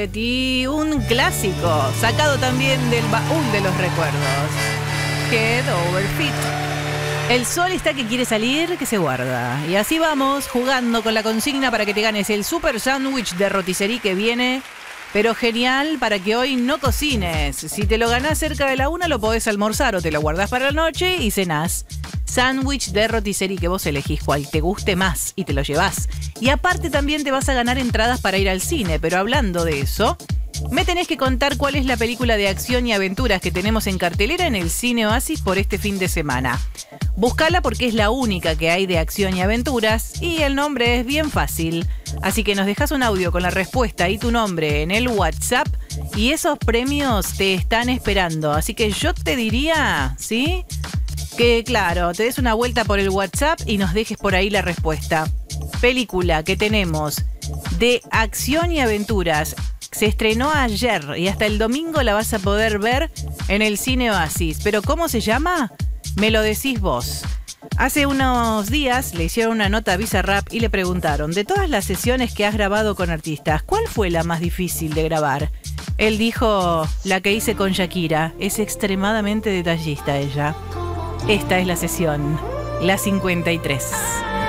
Y un clásico, sacado también del baúl de los recuerdos. Head Over Feet. El sol está que quiere salir, que se guarda. Y así vamos, jugando con la consigna para que te ganes el super sándwich de rotisserie que viene, pero genial para que hoy no cocines. Si te lo ganás cerca de la 1, lo podés almorzar o te lo guardás para la noche y cenás. Sándwich de rotisserie que vos elegís cual te guste más y te lo llevás. Y aparte también te vas a ganar entradas para ir al cine. Pero hablando de eso, me tenés que contar cuál es la película de acción y aventuras que tenemos en cartelera en el Cine Oasis por este fin de semana. Búscala porque es la única que hay de acción y aventuras y el nombre es bien fácil. Así que nos dejás un audio con la respuesta y tu nombre en el WhatsApp y esos premios te están esperando. Así que yo te diría, ¿sí?, que claro, te des una vuelta por el WhatsApp y nos dejes por ahí la respuesta. Película que tenemos de acción y aventuras. Se estrenó ayer y hasta el domingo la vas a poder ver en el Cine Oasis. ¿Pero cómo se llama? Me lo decís vos. Hace unos días le hicieron una nota a Bizarrap y le preguntaron, de todas las sesiones que has grabado con artistas, ¿cuál fue la más difícil de grabar? Él dijo, la que hice con Shakira. Es extremadamente detallista ella. Esta es la sesión, la 53.